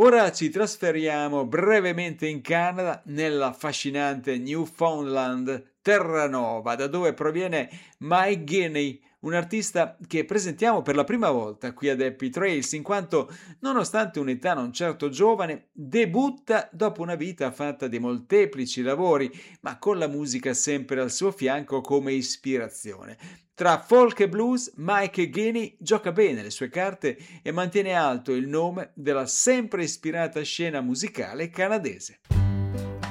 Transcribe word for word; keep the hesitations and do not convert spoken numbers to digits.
Ora ci trasferiamo brevemente in Canada, nell'affascinante Newfoundland, Terranova, da dove proviene Mike Guinea, un artista che presentiamo per la prima volta qui ad Happy Trails, in quanto, nonostante un'età non certo giovane, debutta dopo una vita fatta di molteplici lavori, ma con la musica sempre al suo fianco come ispirazione. Tra folk e blues, Mike Guinea gioca bene le sue carte e mantiene alto il nome della sempre ispirata scena musicale canadese.